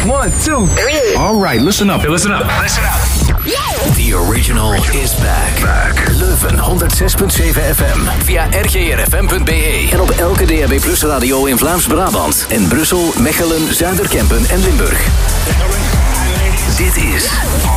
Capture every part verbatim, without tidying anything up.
One, two, three. All right, listen up. Hey, listen up. Listen up. The original is back. back. Leuven honderd zes komma zeven F M. Via r g r f m punt b e. En op elke D A B Plus radio in Vlaams-Brabant. En Brussel, Mechelen, Zuiderkempen en Limburg. Dit is...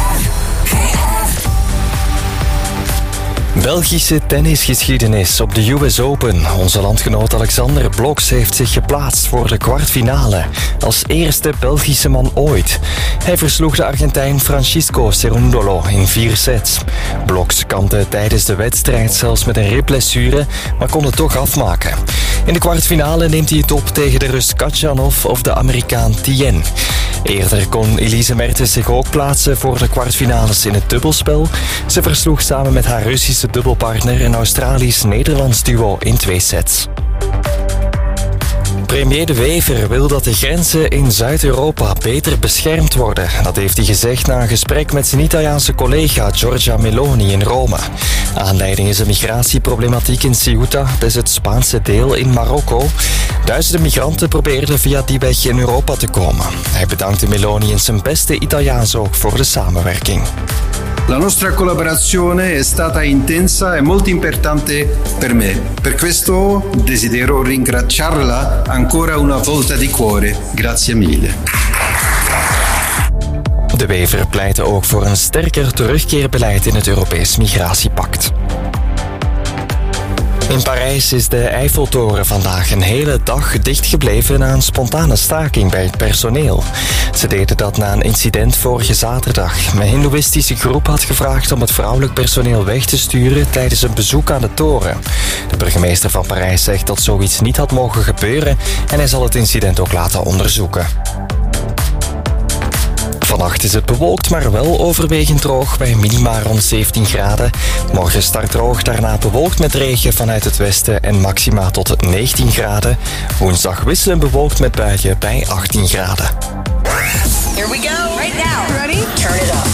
Belgische tennisgeschiedenis op de U S Open. Onze landgenoot Alexander Bloks heeft zich geplaatst voor de kwartfinale. Als eerste Belgische man ooit. Hij versloeg de Argentijn Francisco Cerundolo in vier sets. Bloks kampte tijdens de wedstrijd zelfs met een ribblessure, maar kon het toch afmaken. In de kwartfinale neemt hij het op tegen de Rus Kachanov of de Amerikaan Tien. Eerder kon Elise Mertens zich ook plaatsen voor de kwartfinales in het dubbelspel. Ze versloeg samen met haar Russische dubbelpartner een Australisch-Nederlands duo in twee sets. Premier De Wever wil dat de grenzen in Zuid-Europa beter beschermd worden. Dat heeft hij gezegd na een gesprek met zijn Italiaanse collega Giorgia Meloni in Rome. Aanleiding is een migratieproblematiek in Ceuta, dat is het Spaanse deel in Marokko. Duizenden migranten probeerden via die weg in Europa te komen. Hij bedankte Meloni in zijn beste Italiaans ook voor de samenwerking. La nostra collaborazione è stata intensa e molto importante per me. Per questo desidero ringraziarla ancora una volta di cuore. Grazie mille. De Wever pleitte ook voor een sterker terugkeerbeleid in het Europees Migratiepact. In Parijs is de Eiffeltoren vandaag een hele dag dichtgebleven na een spontane staking bij het personeel. Ze deden dat na een incident vorige zaterdag. Een hindoeïstische groep had gevraagd om het vrouwelijk personeel weg te sturen tijdens een bezoek aan de toren. De burgemeester van Parijs zegt dat zoiets niet had mogen gebeuren en hij zal het incident ook laten onderzoeken. Vannacht is het bewolkt, maar wel overwegend droog bij minima rond zeventien graden. Morgen start droog, daarna bewolkt met regen vanuit het westen en maxima tot negentien graden. Woensdag wisselen bewolkt met buien bij achttien graden. Here we go. Right now. Ready? Turn it up.